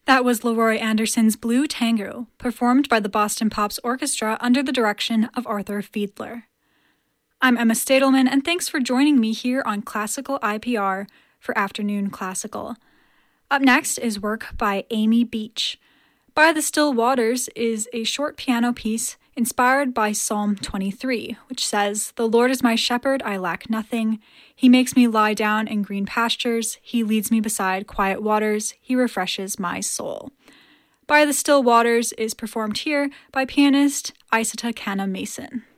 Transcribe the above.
That was Leroy Anderson's Blue Tango, performed by the Boston Pops Orchestra under the direction of Arthur Fiedler. I'm Emma Stadelman, and thanks for joining me here on Classical IPR for Afternoon Classical. Up next is work by Amy Beach. By the Still Waters is a short piano piece inspired by Psalm 23, which says, "The Lord is my shepherd, I lack nothing. He makes me lie down in green pastures. He leads me beside quiet waters. He refreshes my soul." By the Still Waters is performed here by pianist Isata Kanna Mason.